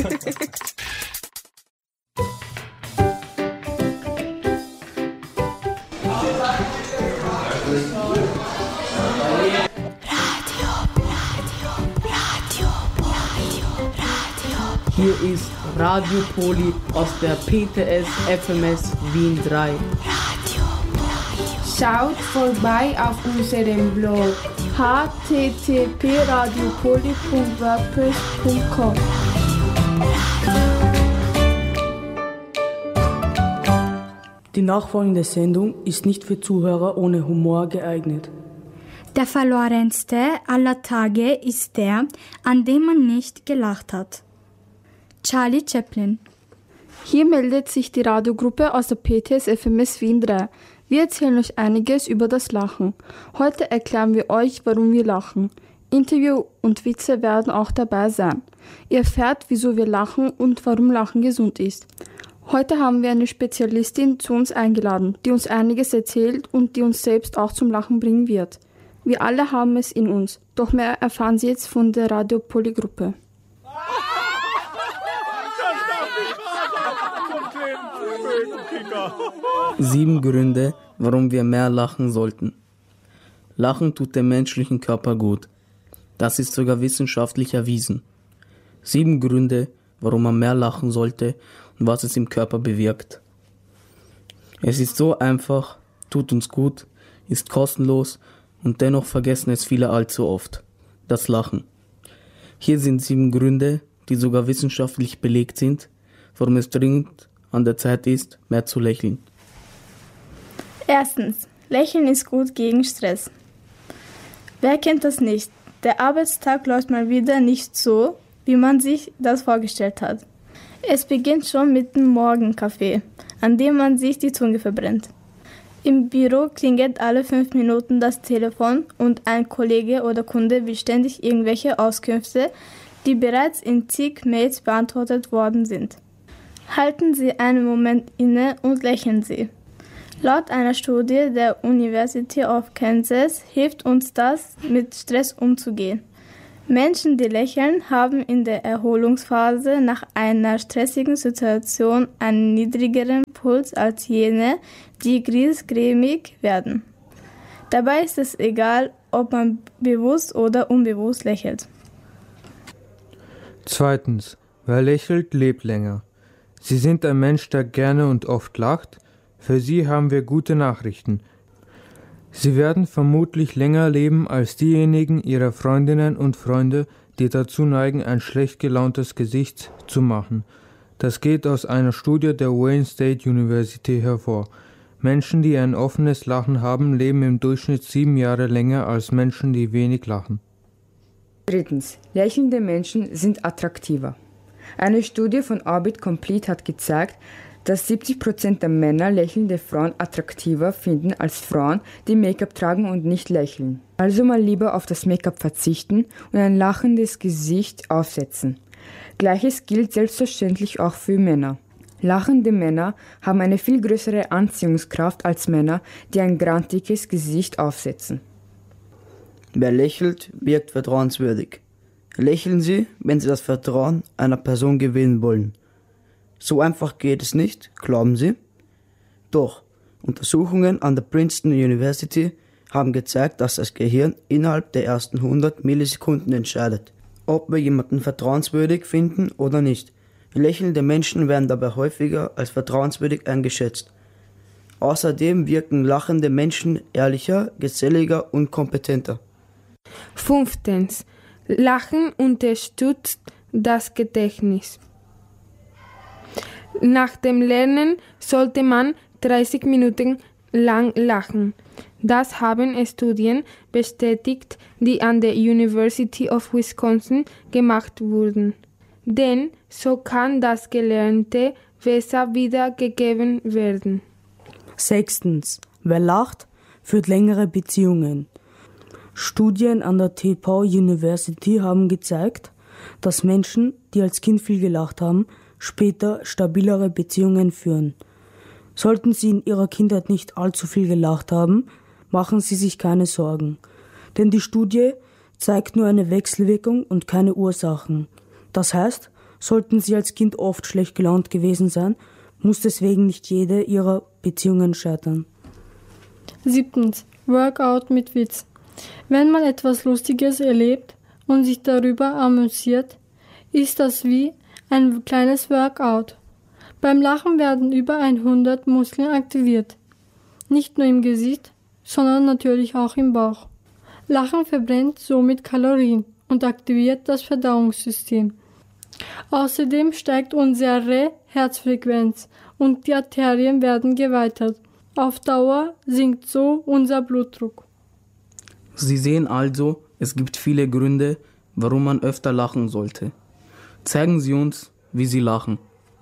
Hier ist Radio Poli aus der PTS FMS Wien 3. Schaut vorbei auf unserem Blog http://radiopoli.wordpress.com. Die nachfolgende Sendung ist nicht für Zuhörer ohne Humor geeignet. Der verlorenste aller Tage ist der, an dem man nicht gelacht hat. Charlie Chaplin. Hier meldet sich die Radiogruppe aus der PTS FMS Wien 3. Wir erzählen euch einiges über das Lachen. Heute erklären wir euch, warum wir lachen. Interview und Witze werden auch dabei sein. Ihr erfährt, wieso wir lachen und warum Lachen gesund ist. Heute haben wir eine Spezialistin zu uns eingeladen, die uns einiges erzählt und die uns selbst auch zum Lachen bringen wird. Wir alle haben es in uns, doch mehr erfahren Sie jetzt von der Radio Poli Gruppe. 7 Gründe, warum wir mehr lachen sollten. Lachen tut dem menschlichen Körper gut. Das ist sogar wissenschaftlich erwiesen. 7 Gründe, warum man mehr lachen sollte und was es im Körper bewirkt. Es ist so einfach, tut uns gut, ist kostenlos und dennoch vergessen es viele allzu oft. Das Lachen. Hier sind 7 Gründe, die sogar wissenschaftlich belegt sind, warum es dringend an der Zeit ist, mehr zu lächeln. Erstens, Lächeln ist gut gegen Stress. Wer kennt das nicht? Der Arbeitstag läuft mal wieder nicht so, wie man sich das vorgestellt hat. Es beginnt schon mit dem Morgenkaffee, an dem man sich die Zunge verbrennt. Im Büro klingelt alle 5 Minuten das Telefon und ein Kollege oder Kunde will ständig irgendwelche Auskünfte, die bereits in zig Mails beantwortet worden sind. Halten Sie einen Moment inne und lächeln Sie. Laut einer Studie der University of Kansas hilft uns das, mit Stress umzugehen. Menschen, die lächeln, haben in der Erholungsphase nach einer stressigen Situation einen niedrigeren Puls als jene, die griesgrämig werden. Dabei ist es egal, ob man bewusst oder unbewusst lächelt. Zweitens, wer lächelt, lebt länger. Sie sind ein Mensch, der gerne und oft lacht. Für Sie haben wir gute Nachrichten. Sie werden vermutlich länger leben als diejenigen Ihrer Freundinnen und Freunde, die dazu neigen, ein schlecht gelauntes Gesicht zu machen. Das geht aus einer Studie der Wayne State University hervor. Menschen, die ein offenes Lachen haben, leben im Durchschnitt 7 Jahre länger als Menschen, die wenig lachen. Drittens, lächelnde Menschen sind attraktiver. Eine Studie von Orbit Complete hat gezeigt, dass 70% der Männer lächelnde Frauen attraktiver finden als Frauen, die Make-up tragen und nicht lächeln. Also mal lieber auf das Make-up verzichten und ein lachendes Gesicht aufsetzen. Gleiches gilt selbstverständlich auch für Männer. Lachende Männer haben eine viel größere Anziehungskraft als Männer, die ein grantiges Gesicht aufsetzen. Wer lächelt, wirkt vertrauenswürdig. Lächeln Sie, wenn Sie das Vertrauen einer Person gewinnen wollen. So einfach geht es nicht, glauben Sie? Doch, Untersuchungen an der Princeton University haben gezeigt, dass das Gehirn innerhalb der ersten 100 Millisekunden entscheidet, ob wir jemanden vertrauenswürdig finden oder nicht. Lächelnde Menschen werden dabei häufiger als vertrauenswürdig eingeschätzt. Außerdem wirken lachende Menschen ehrlicher, geselliger und kompetenter. 5. Lachen unterstützt das Gedächtnis. Nach dem Lernen sollte man 30 Minuten lang lachen. Das haben Studien bestätigt, die an der University of Wisconsin gemacht wurden. Denn so kann das Gelernte besser wiedergegeben werden. 6. Wer lacht, führt längere Beziehungen. Studien an der TPO University haben gezeigt, dass Menschen, die als Kind viel gelacht haben, später stabilere Beziehungen führen. Sollten Sie in Ihrer Kindheit nicht allzu viel gelacht haben, machen Sie sich keine Sorgen. Denn die Studie zeigt nur eine Wechselwirkung und keine Ursachen. Das heißt, Sollten sie als Kind oft schlecht gelaunt gewesen sein, muss deswegen nicht jede ihrer Beziehungen scheitern. 7. Workout mit Witz. Wenn man etwas Lustiges erlebt und sich darüber amüsiert, ist das wie ein kleines Workout. Beim Lachen werden über 100 Muskeln aktiviert. Nicht nur im Gesicht, sondern natürlich auch im Bauch. Lachen verbrennt somit Kalorien und aktiviert das Verdauungssystem. Außerdem steigt unsere Herzfrequenz und die Arterien werden geweitet. Auf Dauer sinkt so unser Blutdruck. Sie sehen also, es gibt viele Gründe, warum man öfter lachen sollte. Zeigen Sie uns, wie Sie lachen.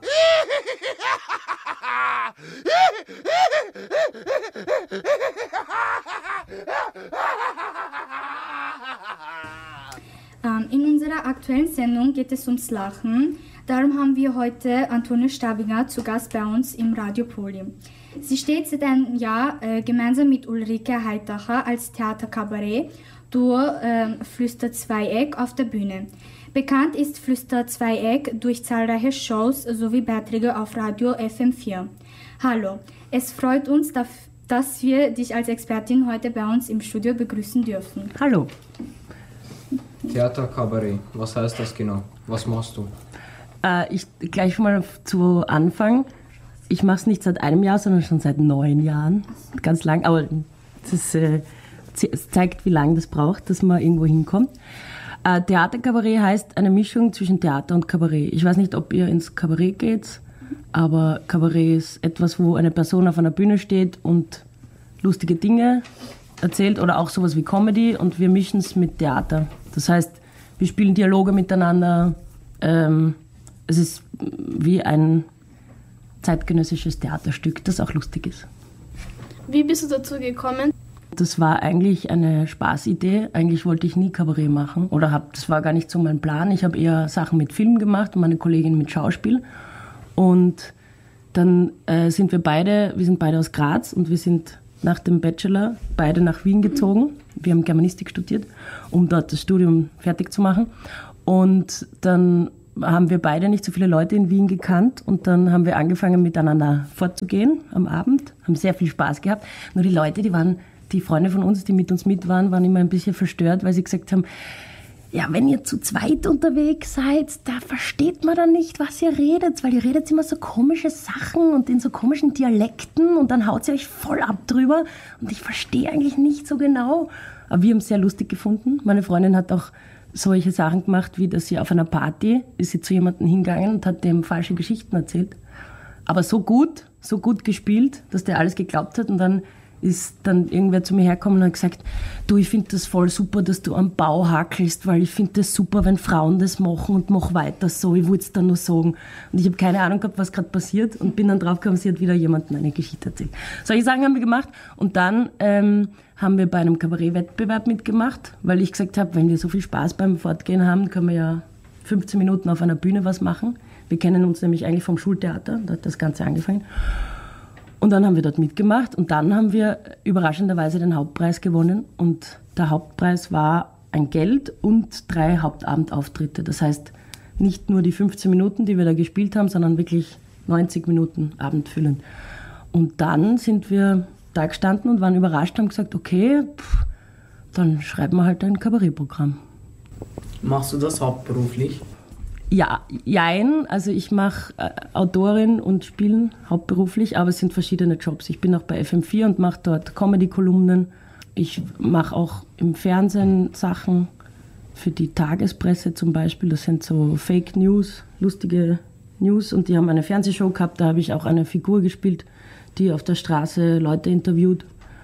In unserer aktuellen Sendung geht es ums Lachen. Darum haben wir heute Antonia Stabinger zu Gast bei uns im Radio Poli. Sie steht seit einem Jahr gemeinsam mit Ulrike Heitacher als Theaterkabarett durch Flüster-Zweieck auf der Bühne. Bekannt ist Flüster-Zweieck durch zahlreiche Shows sowie Beiträge auf Radio FM4. Hallo, es freut uns, dass wir dich als Expertin heute bei uns im Studio begrüßen dürfen. Hallo. Theaterkabarett, was heißt das genau? Was machst du? Ich gleich mal zu Anfang. Ich mache es nicht seit einem Jahr, sondern schon seit 9 Jahren. Ganz lang, aber es zeigt, wie lange das braucht, dass man irgendwo hinkommt. Theaterkabarett heißt eine Mischung zwischen Theater und Kabarett. Ich weiß nicht, ob ihr ins Kabarett geht, aber Kabarett ist etwas, wo eine Person auf einer Bühne steht und lustige Dinge erzählt oder auch sowas wie Comedy und wir mischen es mit Theater. Das heißt, wir spielen Dialoge miteinander. Es ist wie ein zeitgenössisches Theaterstück, das auch lustig ist. Wie bist du dazu gekommen? Das war eigentlich eine Spaßidee. Eigentlich wollte ich nie Kabarett machen das war gar nicht so mein Plan. Ich habe eher Sachen mit Film gemacht und meine Kollegin mit Schauspiel. Und dann sind wir sind beide aus Graz und wir sind nach dem Bachelor beide nach Wien gezogen. Wir haben Germanistik studiert, um dort das Studium fertig zu machen. Und dann haben wir beide nicht so viele Leute in Wien gekannt und dann haben wir angefangen miteinander fortzugehen am Abend, haben sehr viel Spaß gehabt. Nur die Leute, die Freunde von uns, die mit uns mit waren immer ein bisschen verstört, weil sie gesagt haben, ja, wenn ihr zu zweit unterwegs seid, da versteht man dann nicht, was ihr redet, weil ihr redet immer so komische Sachen und in so komischen Dialekten und dann haut sie euch voll ab drüber und ich verstehe eigentlich nicht so genau. Aber wir haben es sehr lustig gefunden. Meine Freundin hat auch solche Sachen gemacht, wie dass sie auf einer Party ist sie zu jemandem hingegangen und hat dem falsche Geschichten erzählt. Aber so gut gespielt, dass der alles geglaubt hat und dann ist dann irgendwer zu mir hergekommen und hat gesagt, du, ich finde das voll super, dass du am Bau hackelst, weil ich finde das super, wenn Frauen das machen und mach weiter so, ich wollte es dann nur sagen. Und ich habe keine Ahnung gehabt, was gerade passiert und bin dann draufgekommen, sie hat wieder jemandem eine Geschichte erzählt. Solche Sachen haben wir gemacht und dann haben wir bei einem Kabarettwettbewerb mitgemacht, weil ich gesagt habe, wenn wir so viel Spaß beim Fortgehen haben, können wir ja 15 Minuten auf einer Bühne was machen. Wir kennen uns nämlich eigentlich vom Schultheater, da hat das Ganze angefangen. Und dann haben wir dort mitgemacht und dann haben wir überraschenderweise den Hauptpreis gewonnen. Und der Hauptpreis war ein Geld und 3 Hauptabendauftritte. Das heißt, nicht nur die 15 Minuten, die wir da gespielt haben, sondern wirklich 90 Minuten abendfüllend. Und dann sind wir da gestanden und waren überrascht und haben gesagt, okay, dann schreiben wir halt ein Kabarettprogramm. Machst du das hauptberuflich? Ja, jein. Also ich mache Autorin und Spielen hauptberuflich, aber es sind verschiedene Jobs. Ich bin auch bei FM4 und mache dort Comedy-Kolumnen. Ich mache auch im Fernsehen Sachen für die Tagespresse zum Beispiel. Das sind so Fake News, lustige News. Und die haben eine Fernsehshow gehabt, da habe ich auch eine Figur gespielt, die auf der Straße Leute interviewt.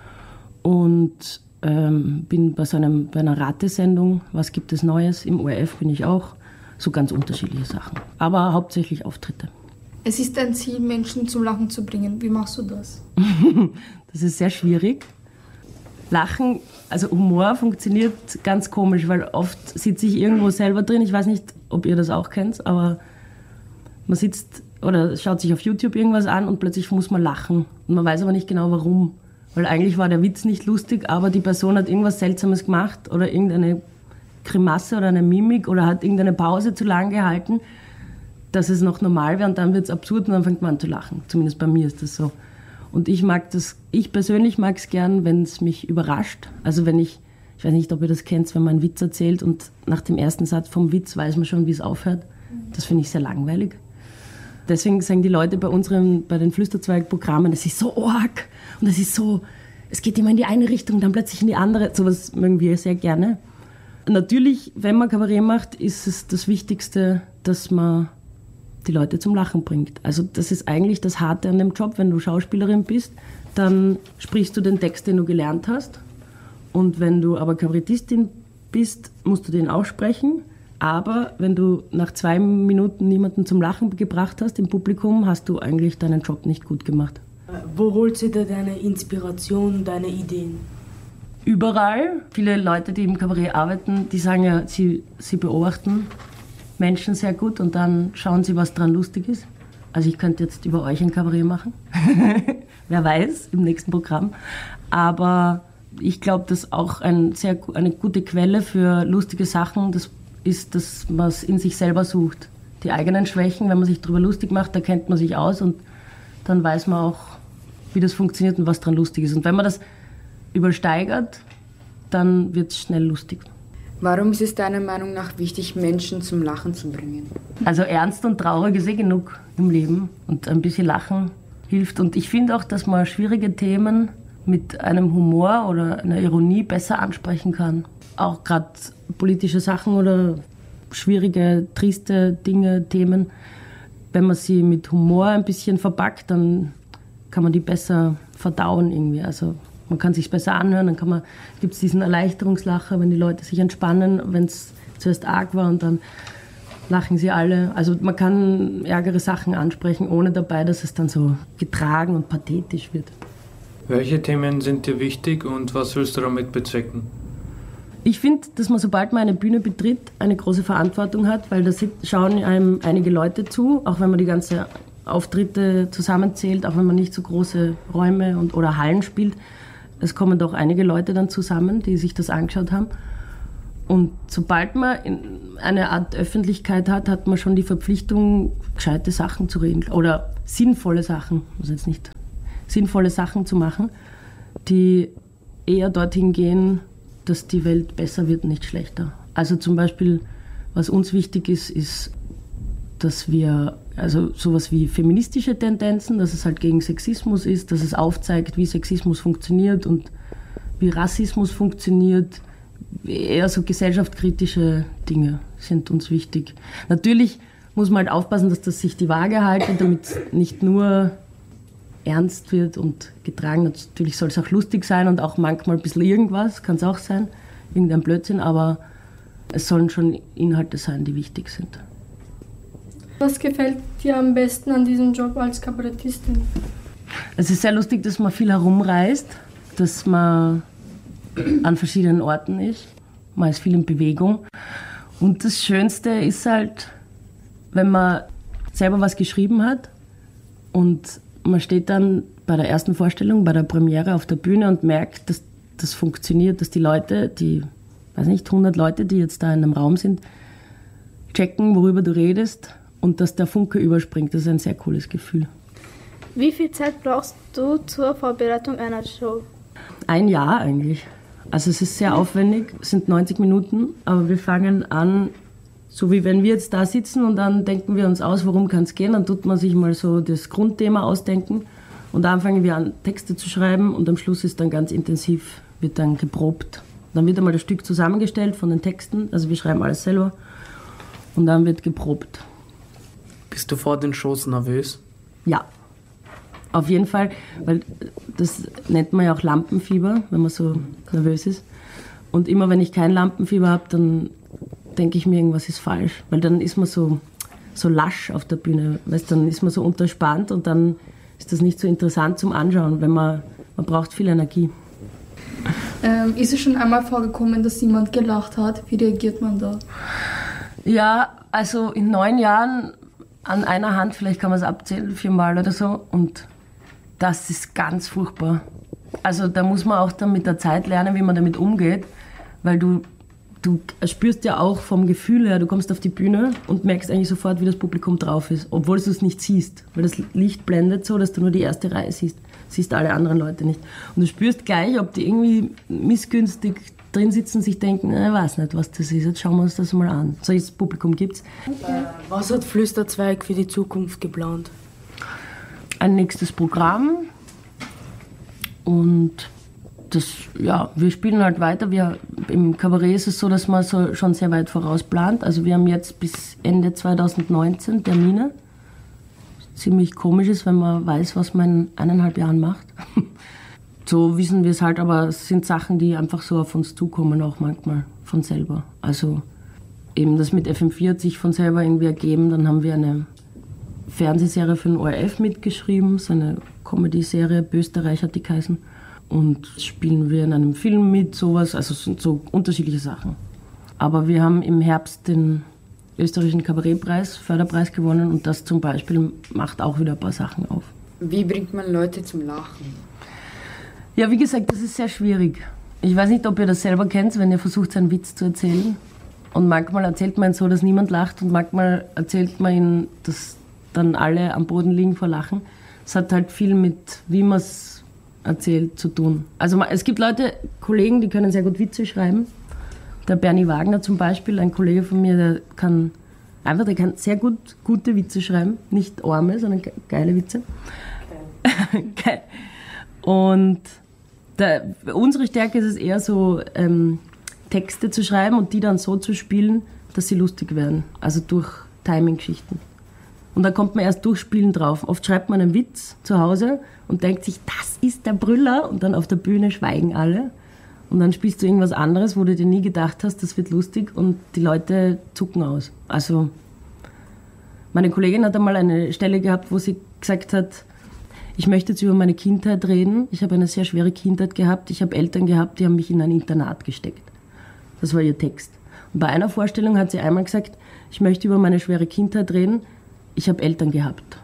Und bin bei einer Ratesendung, was gibt es Neues? Im ORF bin ich auch. So ganz unterschiedliche Sachen. Aber hauptsächlich Auftritte. Es ist ein Ziel, Menschen zum Lachen zu bringen. Wie machst du das? Das ist sehr schwierig. Lachen, also Humor funktioniert ganz komisch, weil oft sitze ich irgendwo selber drin. Ich weiß nicht, ob ihr das auch kennt, aber man sitzt oder schaut sich auf YouTube irgendwas an und plötzlich muss man lachen. Und man weiß aber nicht genau, warum. Weil eigentlich war der Witz nicht lustig, aber die Person hat irgendwas Seltsames gemacht oder irgendeine Grimasse oder eine Mimik oder hat irgendeine Pause zu lang gehalten, dass es noch normal wäre und dann wird es absurd und dann fängt man an zu lachen. Zumindest bei mir ist das so. Und ich persönlich mag es gern, wenn es mich überrascht. Also wenn ich weiß nicht, ob ihr das kennt, wenn man einen Witz erzählt und nach dem ersten Satz vom Witz weiß man schon, wie es aufhört. Das finde ich sehr langweilig. Deswegen sagen die Leute bei den Flüsterzweig-Programmen, das ist so arg und das ist so, es geht immer in die eine Richtung, dann plötzlich in die andere. Sowas mögen wir sehr gerne. Natürlich, wenn man Kabarett macht, ist es das Wichtigste, dass man die Leute zum Lachen bringt. Also das ist eigentlich das Harte an dem Job. Wenn du Schauspielerin bist, dann sprichst du den Text, den du gelernt hast. Und wenn du aber Kabarettistin bist, musst du den auch sprechen. Aber wenn du nach 2 Minuten niemanden zum Lachen gebracht hast im Publikum, hast du eigentlich deinen Job nicht gut gemacht. Wo holst du dir deine Inspiration, deine Ideen? Überall. Viele Leute, die im Kabarett arbeiten, die sagen ja, sie beobachten Menschen sehr gut und dann schauen sie, was dran lustig ist. Also ich könnte jetzt über euch ein Kabarett machen. Wer weiß, im nächsten Programm. Aber ich glaube, dass auch eine gute Quelle für lustige Sachen das ist, dass man es in sich selber sucht. Die eigenen Schwächen, wenn man sich darüber lustig macht, da kennt man sich aus und dann weiß man auch, wie das funktioniert und was dran lustig ist. Und wenn man das übersteigert, dann wird es schnell lustig. Warum ist es deiner Meinung nach wichtig, Menschen zum Lachen zu bringen? Also ernst und traurig ist genug im Leben und ein bisschen Lachen hilft. Und ich finde auch, dass man schwierige Themen mit einem Humor oder einer Ironie besser ansprechen kann. Auch gerade politische Sachen oder schwierige, triste Dinge, Themen. Wenn man sie mit Humor ein bisschen verpackt, dann kann man die besser verdauen irgendwie. Also man kann sich besser anhören, dann gibt es diesen Erleichterungslacher, wenn die Leute sich entspannen, wenn es zuerst arg war und dann lachen sie alle. Also man kann ärgere Sachen ansprechen, ohne dabei, dass es dann so getragen und pathetisch wird. Welche Themen sind dir wichtig und was willst du damit bezwecken? Ich finde, dass man, sobald man eine Bühne betritt, eine große Verantwortung hat, weil da schauen einem einige Leute zu, auch wenn man die ganzen Auftritte zusammenzählt, auch wenn man nicht so große Räume oder Hallen spielt. Es kommen doch einige Leute dann zusammen, die sich das angeschaut haben. Und sobald man eine Art Öffentlichkeit hat, hat man schon die Verpflichtung, gescheite Sachen zu reden oder sinnvolle Sachen, also jetzt nicht sinnvolle Sachen zu machen, die eher dorthin gehen, dass die Welt besser wird, nicht schlechter. Also zum Beispiel, was uns wichtig ist, ist, dass wir, also sowas wie feministische Tendenzen, dass es halt gegen Sexismus ist, dass es aufzeigt, wie Sexismus funktioniert und wie Rassismus funktioniert. Eher so gesellschaftskritische Dinge sind uns wichtig. Natürlich muss man halt aufpassen, dass das sich die Waage haltet, damit es nicht nur ernst wird und getragen. Natürlich soll es auch lustig sein und auch manchmal ein bisschen irgendwas, kann es auch sein, irgendein Blödsinn, aber es sollen schon Inhalte sein, die wichtig sind. Was gefällt dir am besten an diesem Job als Kabarettistin? Es ist sehr lustig, dass man viel herumreist, dass man an verschiedenen Orten ist. Man ist viel in Bewegung. Und das Schönste ist halt, wenn man selber was geschrieben hat und man steht dann bei der ersten Vorstellung, bei der Premiere auf der Bühne und merkt, dass das funktioniert, dass die Leute, die, weiß nicht, 100 Leute, die jetzt da in einem Raum sind, checken, worüber du redest und dass der Funke überspringt. Das ist ein sehr cooles Gefühl. Wie viel Zeit brauchst du zur Vorbereitung einer Show? 1 Jahr eigentlich. Also es ist sehr aufwendig, es sind 90 Minuten, aber wir fangen an, so wie wenn wir jetzt da sitzen und dann denken wir uns aus, worum kann es gehen, dann tut man sich mal so das Grundthema ausdenken und dann fangen wir an, Texte zu schreiben und am Schluss ist dann ganz intensiv, wird dann geprobt. Dann wird einmal das Stück zusammengestellt von den Texten, also wir schreiben alles selber und dann wird geprobt. Bist du vor den Shows nervös? Ja, auf jeden Fall, weil das nennt man ja auch Lampenfieber, wenn man so nervös ist. Und immer wenn ich kein Lampenfieber habe, dann denke ich mir, irgendwas ist falsch. Weil dann ist man so lasch auf der Bühne. Weißt, dann ist man so unterspannt und dann ist das nicht so interessant zum Anschauen, weil man braucht viel Energie. Ist es schon einmal vorgekommen, dass jemand gelacht hat? Wie reagiert man da? Ja, also in 9 Jahren an einer Hand, vielleicht kann man es abzählen, 4-mal oder so. Und das ist ganz furchtbar. Also da muss man auch dann mit der Zeit lernen, wie man damit umgeht, weil du du spürst ja auch vom Gefühl her, du kommst auf die Bühne und merkst eigentlich sofort, wie das Publikum drauf ist, obwohl du es nicht siehst, weil das Licht blendet so, dass du nur die erste Reihe siehst alle anderen Leute nicht. Und du spürst gleich, ob die irgendwie missgünstig drin sitzen und sich denken, ich weiß nicht, was das ist, jetzt schauen wir uns das mal an. Solches Publikum gibt's. Was hat Flüsterzweig für die Zukunft geplant? Ein nächstes Programm und wir spielen halt weiter. Im Kabarett ist es so, dass man so schon sehr weit voraus plant. Also wir haben jetzt bis Ende 2019 Termine. Ziemlich komisch ist, wenn man weiß, was man in 1,5 Jahren macht. So wissen wir es halt, aber es sind Sachen, die einfach so auf uns zukommen, auch manchmal von selber. Also eben das mit FM4 hat sich von selber irgendwie ergeben. Dann haben wir eine Fernsehserie für den ORF mitgeschrieben, so eine Comedy-Serie, Österreich hat die geheißen. Und spielen wir in einem Film mit, sowas, also es sind so unterschiedliche Sachen. Aber wir haben im Herbst den österreichischen Kabarettpreis, Förderpreis gewonnen und das zum Beispiel macht auch wieder ein paar Sachen auf. Wie bringt man Leute zum Lachen? Ja, wie gesagt, das ist sehr schwierig. Ich weiß nicht, ob ihr das selber kennt, wenn ihr versucht, einen Witz zu erzählen. Und manchmal erzählt man ihn so, dass niemand lacht und manchmal erzählt man ihn, dass dann alle am Boden liegen vor Lachen. Es hat halt viel mit, wie man es erzählt, zu tun. Also es gibt Leute, Kollegen, die können sehr gut Witze schreiben. Der Bernie Wagner zum Beispiel, ein Kollege von mir, der kann sehr gut gute Witze schreiben. Nicht arme, sondern geile Witze. Geil. Und unsere Stärke ist es eher so, Texte zu schreiben und die dann so zu spielen, dass sie lustig werden. Also durch Timing-Geschichten. Und da kommt man erst durch Spielen drauf. Oft schreibt man einen Witz zu Hause und denkt sich, das ist der Brüller. Und dann auf der Bühne schweigen alle. Und dann spielst du irgendwas anderes, wo du dir nie gedacht hast, das wird lustig. Und die Leute zucken aus. Also meine Kollegin hat einmal eine Stelle gehabt, wo sie gesagt hat, ich möchte jetzt über meine Kindheit reden. Ich habe eine sehr schwere Kindheit gehabt. Ich habe Eltern gehabt, die haben mich in ein Internat gesteckt. Das war ihr Text. Und bei einer Vorstellung hat sie einmal gesagt, ich möchte über meine schwere Kindheit reden. Ich habe Eltern gehabt.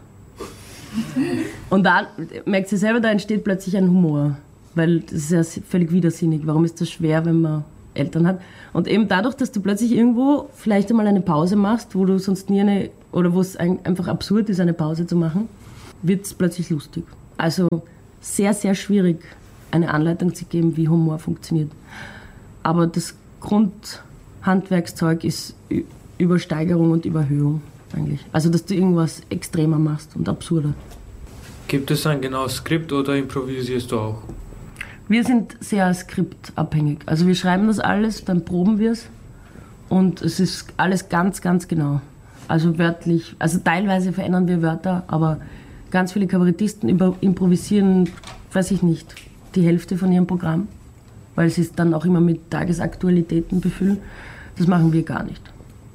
Und da merkt sie selber, da entsteht plötzlich ein Humor. Weil das ist ja völlig widersinnig. Warum ist das schwer, wenn man Eltern hat? Und eben dadurch, dass du plötzlich irgendwo vielleicht einmal eine Pause machst, wo du sonst nie oder wo es einfach absurd ist, eine Pause zu machen, wird es plötzlich lustig. Also sehr, sehr schwierig, eine Anleitung zu geben, wie Humor funktioniert. Aber das Grundhandwerkszeug ist Übersteigerung und Überhöhung eigentlich. Also, dass du irgendwas extremer machst und absurder. Gibt es ein genaues Skript oder improvisierst du auch? Wir sind sehr skriptabhängig. Also wir schreiben das alles, dann proben wir es und es ist alles ganz, ganz genau. Also wörtlich, also teilweise verändern wir Wörter, aber ganz viele Kabarettisten improvisieren, weiß ich nicht, die Hälfte von ihrem Programm, weil sie es dann auch immer mit Tagesaktualitäten befüllen. Das machen wir gar nicht.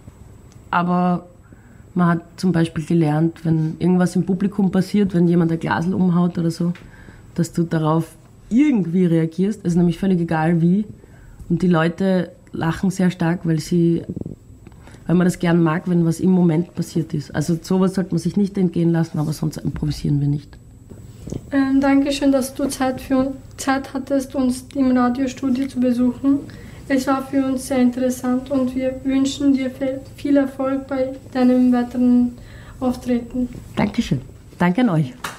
Aber man hat zum Beispiel gelernt, wenn irgendwas im Publikum passiert, wenn jemand ein Glasl umhaut oder so, dass du darauf irgendwie reagierst. Es ist nämlich völlig egal wie. Und die Leute lachen sehr stark, weil man das gern mag, wenn was im Moment passiert ist. Also sowas sollte man sich nicht entgehen lassen, aber sonst improvisieren wir nicht. Dankeschön, dass du Zeit hattest, uns im Radiostudio zu besuchen. Es war für uns sehr interessant und wir wünschen dir viel Erfolg bei deinem weiteren Auftreten. Dankeschön. Danke an euch.